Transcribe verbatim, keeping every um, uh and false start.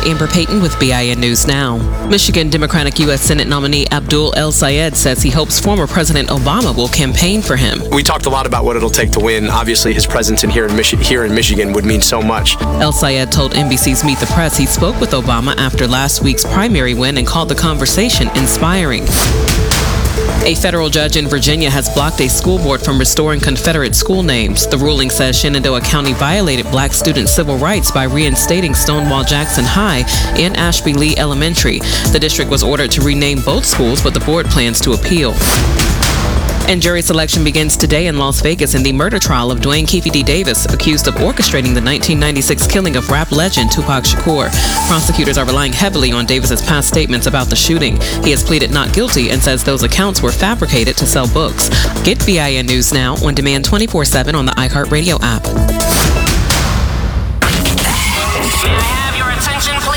Amber Payton with B I N News Now. Michigan Democratic U S Senate nominee Abdul El Sayed says he hopes former President Obama will campaign for him. We talked a lot about what it'll take to win. Obviously, his presence in here in, Michi- here in Michigan would mean so much. El Sayed told N B C's Meet the Press he spoke with Obama after last week's primary win and called the conversation inspiring. A federal judge in Virginia has blocked a school board from restoring Confederate school names. The ruling says Shenandoah County violated black student civil rights by reinstating Stonewall Jackson High and Ashby Lee Elementary. The district was ordered to rename both schools, but the board plans to appeal. And jury selection begins today in Las Vegas in the murder trial of Dwayne Keefe D. Davis, accused of orchestrating the nineteen ninety-six killing of rap legend Tupac Shakur. Prosecutors are relying heavily on Davis's past statements about the shooting. He has pleaded not guilty and says those accounts were fabricated to sell books. Get B I N News Now on demand twenty-four seven on the iHeartRadio app.